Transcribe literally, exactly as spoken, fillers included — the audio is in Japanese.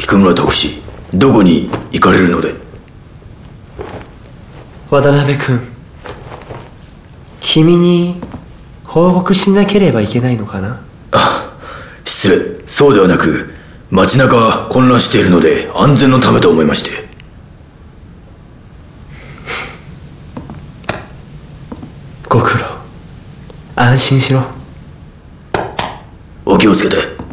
菊村特使、どこに行かれるので？ 渡辺君、君に報告しなければいけないのかな？ あ、失礼。そうではなく、街中が混乱しているので安全のためと思いまして。 ご苦労。安心しろ。 お気をつけて。